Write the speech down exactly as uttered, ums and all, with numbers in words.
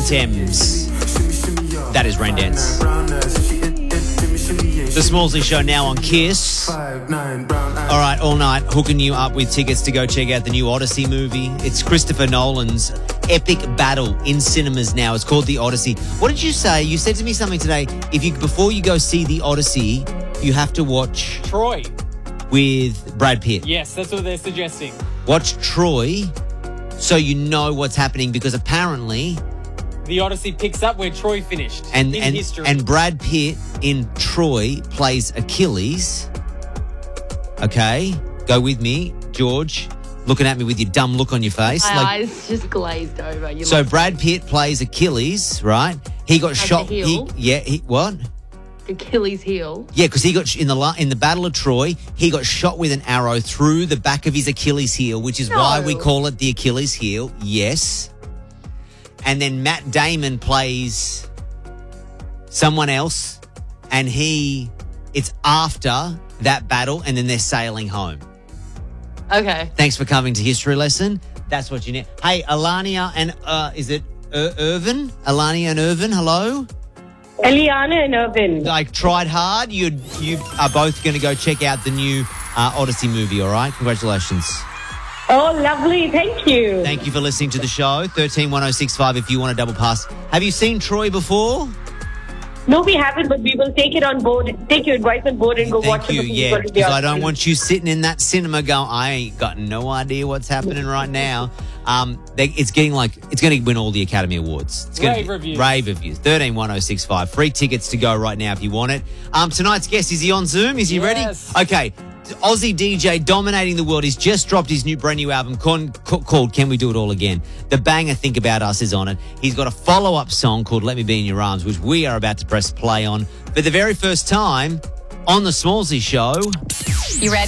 Thames. That is Rain Dance. The Smallsy Show now on Kiss. All right, all night, hooking you up with tickets to go check out the new Odyssey movie. It's Christopher Nolan's epic battle in cinemas now. It's called The Odyssey. What did you say? You said to me something today. If you before you go see The Odyssey, you have to watch Troy with Brad Pitt. Yes, that's what they're suggesting. Watch Troy so you know what's happening, because apparently The Odyssey picks up where Troy finished and in and, history. and Brad Pitt in Troy plays Achilles. Okay, go with me, George. Looking at me with your dumb look on your face. My like, eyes just glazed over. You so look- Brad Pitt plays Achilles, right? He got As the shot. heel? He, yeah, he, what? Achilles heel. Yeah, because he got sh- in the la- in the Battle of Troy, he got shot with an arrow through the back of his Achilles heel, which is No. why we call it the Achilles heel. Yes. And then Matt Damon plays someone else, and he it's after that battle, and then they're sailing home. Okay. Thanks for coming to History Lesson. That's what you need. Hey, Alania and uh, is it Ir- Irvin? Alania and Irvin, hello. Eliana and Irvin. I tried hard. You you are both going to go check out the new uh, Odyssey movie, all right? Congratulations. Oh, lovely. Thank you. Thank you for listening to the show. thirteen one oh six five if you want a double pass. Have you seen Troy before? No, we haven't, but we will take it on board, take your advice on board and go watch Thank you, it. before we yeah, go to the because I don't Oscars. want you sitting in that cinema going, I ain't got no idea what's happening right now. Um, they, it's getting like, it's going to win all the Academy Awards. It's gonna Rave be, reviews. Rave reviews. thirteen one oh six five. Free tickets to go right now if you want it. Um, tonight's guest, is he on Zoom? Is he Yes. ready? Okay. Aussie D J dominating the world. He's just dropped his new brand new album con- ca- called Can We Do It All Again? The banger Think About Us is on it. He's got a follow-up song called Let Me Be In Your Arms, which we are about to press play on for the very first time on The Smallsy Show. You ready?